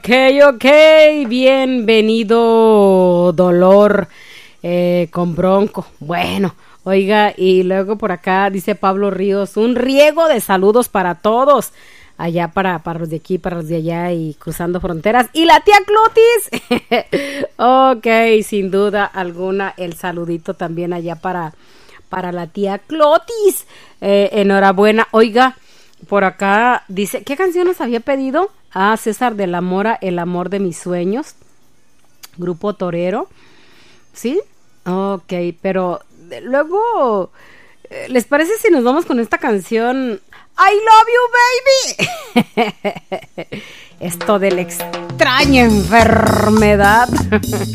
Ok, bienvenido, Dolor, con Bronco. Bueno, oiga, y luego por acá dice Pablo Ríos, un riego de saludos para todos, allá para los de aquí, para los de allá y cruzando fronteras. Y la tía Clotis, ok, sin duda alguna, el saludito también allá para la tía Clotis. Enhorabuena, oiga, por acá dice, ¿qué canción nos había pedido? Ah, César de la Mora, El amor de mis sueños, Grupo Torero, ¿sí? Ok, pero luego, ¿les parece si nos vamos con esta canción? I love you, baby. Esto de la extraña enfermedad.